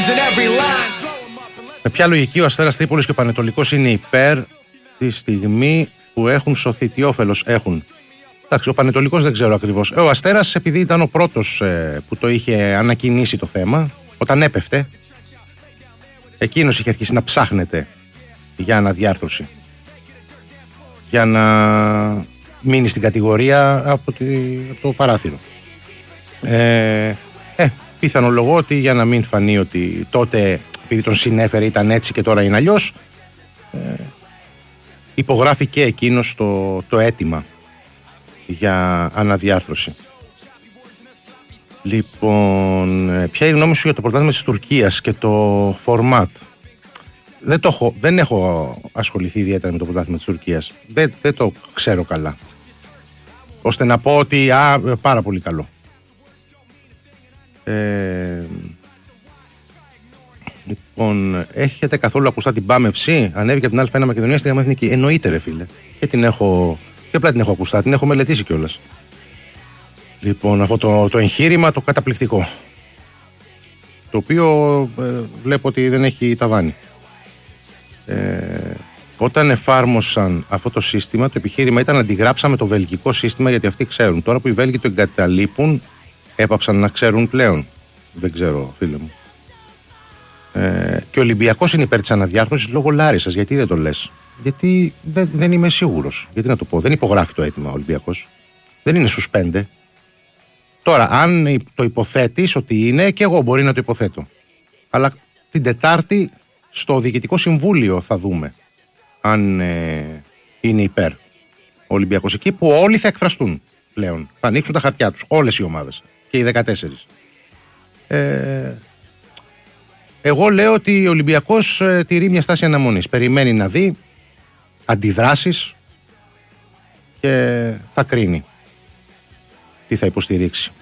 Με ποια λογική ο Αστέρας Τρίπολης και ο Πανετολικός είναι υπέρ τη στιγμή που έχουν σωθεί? Τι όφελος έχουν? Εντάξει, ο Πανετολικός δεν ξέρω ακριβώς. Ο Αστέρας, επειδή ήταν ο πρώτος που το είχε ανακοινήσει το θέμα, όταν έπεφτε, εκείνος είχε αρχίσει να ψάχνεται για αναδιάρθρωση. Για να μείνει στην κατηγορία από το παράθυρο. Πιθανολογώ ότι για να μην φανεί ότι τότε, επειδή τον συνέφερε, ήταν έτσι και τώρα είναι αλλιώς, υπογράφει και εκείνος το αίτημα για αναδιάρθρωση. Λοιπόν, ποια είναι η γνώμη σου για το πρωτάθλημα της Τουρκίας και το format? Δεν έχω ασχοληθεί ιδιαίτερα με το πρωτάθλημα της Τουρκίας. Δεν το ξέρω καλά, ώστε να πω ότι πάρα πολύ καλό. Λοιπόν, έχετε καθόλου ακουστά την ΠΑΜ FC? Ανέβηκε από την Α1 Μακεδονία στη ΓΑΜΑ Εθνική. Εννοείται, ρε φίλε. Και απλά την έχω ακουστά, την έχω μελετήσει κιόλας. Λοιπόν, αυτό το εγχείρημα το καταπληκτικό, το οποίο βλέπω ότι δεν έχει ταβάνι. Όταν εφάρμοσαν αυτό το σύστημα, το επιχείρημα ήταν να αντιγράψαμε το βελγικό σύστημα, γιατί αυτοί ξέρουν. Τώρα που οι Βέλγοι το εγκαταλείπουν, έπαψαν να ξέρουν πλέον. Δεν ξέρω, φίλε μου. Και ο Ολυμπιακός είναι υπέρ της αναδιάρθρωσης λόγω Λάρισσας. Γιατί δεν το λες? Γιατί δεν είμαι σίγουρος. Γιατί να το πω? Δεν υπογράφει το αίτημα ο Ολυμπιακός. Δεν είναι στους 5. Τώρα, αν το υποθέτεις ότι είναι, και εγώ μπορεί να το υποθέτω. Αλλά την Τετάρτη στο Διοικητικό Συμβούλιο θα δούμε αν είναι υπέρ ο Ολυμπιακός, εκεί που όλοι θα εκφραστούν πλέον. Θα ανοίξουν τα χαρτιά τους, όλες οι ομάδες και οι 14. Εγώ λέω ότι ο Ολυμπιακός τηρεί μια στάση αναμονής. Περιμένει να δει αντιδράσεις και θα κρίνει τι θα υποστηρίξει.